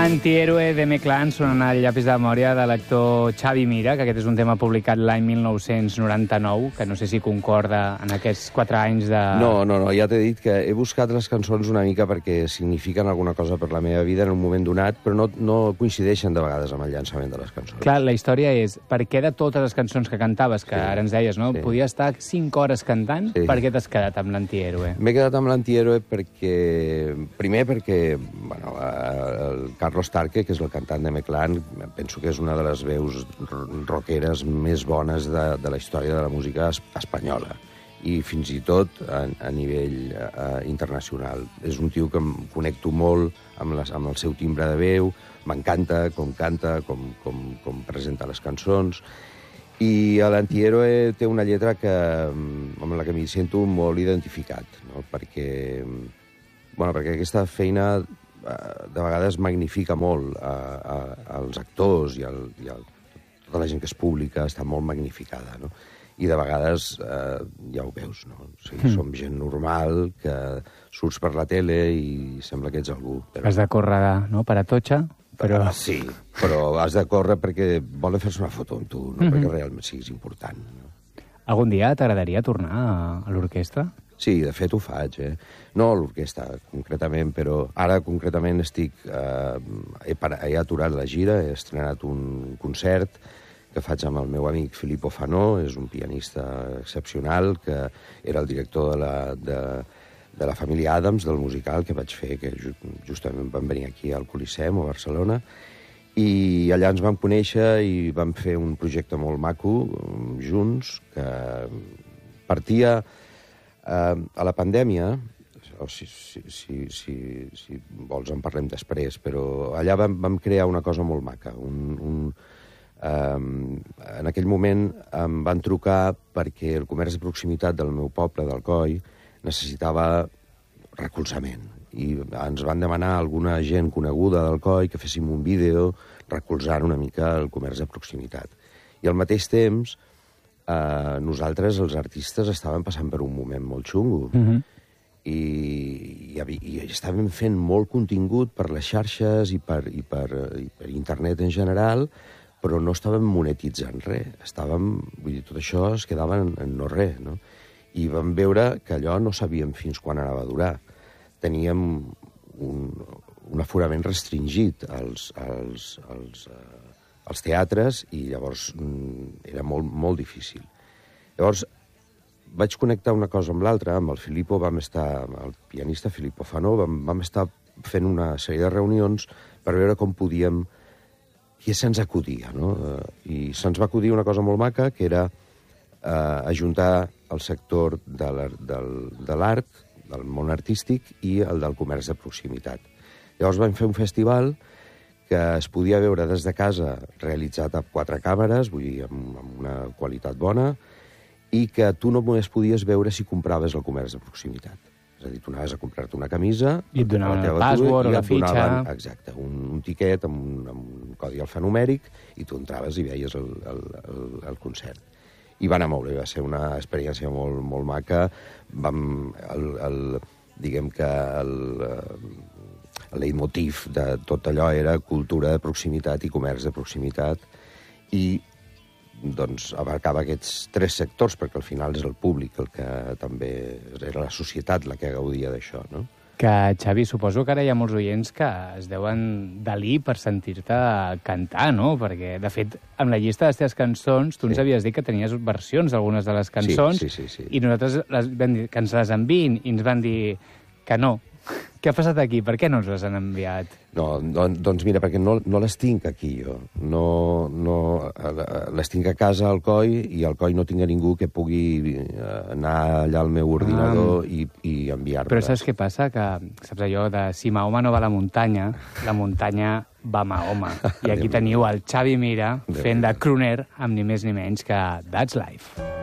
Antihéroe de M-Clan sonant al llapis de memòria de l'actor Xavi Mira, que aquest és un tema publicat l'any 1999, que no sé si concorda en aquests 4 anys de... No, ja t'he dit que he buscat les cançons una mica perquè signifiquen alguna cosa per la meva vida en un moment donat, però no coincideixen de vegades amb el llançament de les cançons. Clar, la història és, per què de totes les cançons que cantaves, que ara ens deies, no? Podia estar 5 hores cantant, per què t'has quedat amb l'Antihéroe? M'he quedat amb l'Antihéroe perquè... Primer perquè, bueno, el Carlos Tarque, que és el cantant de M-Clan, penso que és una de les veus rockeres més bones de la història de la música espanyola i fins i tot a nivell internacional. És un tio que em connecto molt amb el seu timbre de veu, m'encanta com canta, com presenta les cançons, i l'Antihéroe té una lletra amb la que m'hi sento molt identificat, no? perquè aquesta feina de vegades magnifica molt els actors i tota la gent que és pública està molt magnificada, no? I de vegades ja ho veus, no? O sigui, som gent normal que surts per la tele i sembla que ets algú. Però... Has de córrer, no?, per Atocha, però... Sí, però has de córrer perquè volen fer-se una foto amb tu, no perquè realment siguis important. No? Algun dia t'agradaria tornar a l'orquestra? Sí, de fet ho faig, No a l'orquestra, concretament, però ara concretament he aturat la gira, he estrenat un concert que faig amb el meu amic Filippo Fanò, és un pianista excepcional, que era el director de la família Adams, del musical que vaig fer, que justament vam venir aquí al Coliseum, a Barcelona, i allà ens vam conèixer i vam fer un projecte molt maco junts, que partia a la pandèmia, o si vols en parlem després, però allà vam crear una cosa molt maca. En aquell moment em van trucar perquè el comerç de proximitat del meu poble, d'Alcoi, necessitava recolzament. I ens van demanar alguna gent coneguda d'Alcoi que féssim un vídeo recolzant una mica el comerç de proximitat. I al mateix temps, nosaltres, els artistes, estàvem passant per un moment molt xungo. I estàvem fent molt contingut per les xarxes i per internet en general, però no estàvem monetitzant res. Vull dir, tot això es quedava en no res, no? I vam veure que allò no sabíem fins quan anava a durar. Teníem un aforament restringit als teatres i llavors era molt, molt difícil. Llavors vaig connectar una cosa amb l'altra, amb el Filippo el pianista Filippo Fanò, vam estar fent una sèrie de reunions per veure com podíem, què se'ns acudia, no? I se'ns va acudir una cosa molt maca, que era ajuntar el sector de l'art, del món artístic, i el del comerç de proximitat. Llavors vam fer un festival que es podia veure des de casa, realitzat amb 4 càmeres, vull dir, amb una qualitat bona, i que tu només podies veure si compraves el comerç de proximitat. És a dir, tu anaves a comprar-te una camisa... I et donaven el password o la fitxa... Exacte, un tiquet amb un codi alfanumèric, i tu entraves i veies el concert. I va anar molt bé, va ser una experiència molt, molt maca. Diguem que el leitmotiv de tot allò era cultura de proximitat i comerç de proximitat, i doncs abarcava aquests 3 sectors, perquè al final és el públic el que també era la societat la que gaudia d'això, no? Que, Xavi, suposo que ara hi ha molts oients que es deuen delir per sentir-te cantar, no? Perquè, de fet, amb la llista de les teves cançons, tu ens havies dit que tenies versions d'algunes de les cançons, sí. I nosaltres vam dir que ens les enviïn, i ens van dir que no. Què ha passat aquí? Per què no ens les han enviat? No, doncs mira, perquè no les tinc aquí, jo. Les tinc a casa al Alcoi, i al Alcoi no tinc a ningú que pugui anar allà al meu ordinador i enviar-me-les. Però saps què passa? Que, saps allò de si Mahoma no va a la muntanya va a Mahoma. I aquí teniu el Xavi Mira fent de crooner amb ni més ni menys que That's Life.